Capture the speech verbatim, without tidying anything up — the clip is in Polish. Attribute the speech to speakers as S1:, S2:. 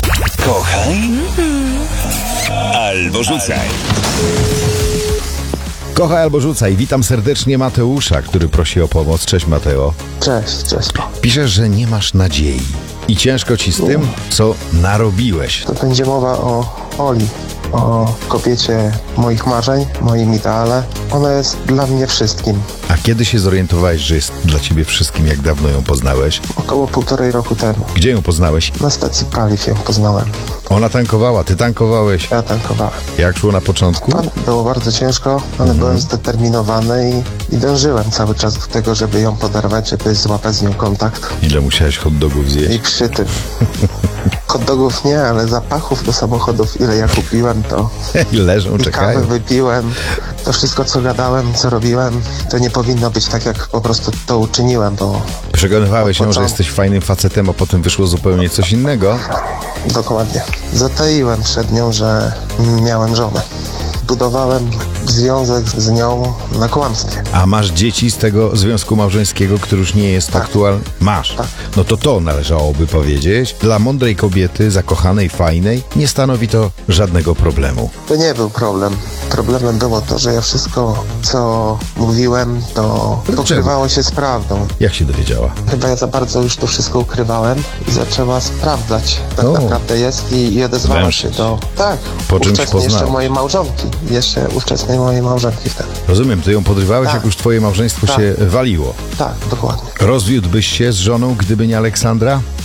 S1: Kochaj albo rzucaj.
S2: Kochaj albo rzucaj. Witam serdecznie Mateusza, który prosi o pomoc. Cześć Mateo.
S3: Cześć, cześć.
S2: Piszesz, że nie masz nadziei i ciężko ci z tym, co narobiłeś.
S3: To będzie mowa o Oli, o kobiecie moich marzeń, moim ideale. Ona jest dla mnie wszystkim.
S2: A kiedy się zorientowałeś, że jest dla ciebie wszystkim, jak dawno ją poznałeś?
S3: Około półtorej roku temu.
S2: Gdzie ją poznałeś?
S3: Na stacji paliw ją poznałem.
S2: Ona tankowała, ty tankowałeś.
S3: Ja tankowałem.
S2: Jak szło na początku?
S3: Było bardzo ciężko, ale byłem zdeterminowany i, i dążyłem cały czas do tego, żeby ją poderwać, żeby złapać z nią kontakt.
S2: Ile musiałeś hot dogów zjeść?
S3: I przy tym hot dogów nie, ale zapachów do samochodów, ile ja kupiłem, to
S2: I leżą,
S3: i
S2: czekają.
S3: kawę wypiłem, to wszystko co gadałem, co robiłem, to nie powinno być tak, jak po prostu to uczyniłem, bo
S2: Przekonywałeś ją, że
S3: początku-
S2: jesteś fajnym facetem, a potem wyszło zupełnie coś innego.
S3: dokładnie zataiłem przed nią, że miałem żonę. Budowałem związek z nią na kłamstwie.
S2: A masz dzieci z tego związku małżeńskiego, który już nie jest
S3: Tak.
S2: aktualny? Masz.
S3: Tak.
S2: No to to należałoby powiedzieć. Dla mądrej kobiety, zakochanej, fajnej, nie stanowi to żadnego problemu.
S3: To nie był problem. Problemem było to, że ja wszystko, co mówiłem, to pokrywało się z prawdą.
S2: Jak się dowiedziała?
S3: Chyba ja za bardzo już to wszystko ukrywałem i zaczęła sprawdzać, tak
S2: O.
S3: naprawdę jest i, i odezwała
S2: Węszyć.
S3: się do... Tak,
S2: Po czymś
S3: ówczesnej jeszcze
S2: poznałeś.
S3: mojej małżonki. Jeszcze ówczesnej mojej małżonki wtedy.
S2: Rozumiem, ty ją podrywałeś,
S3: Tak.
S2: jak już twoje małżeństwo
S3: Tak.
S2: się waliło.
S3: Tak, dokładnie.
S2: Rozwiódłbyś się z żoną, gdyby nie Aleksandra?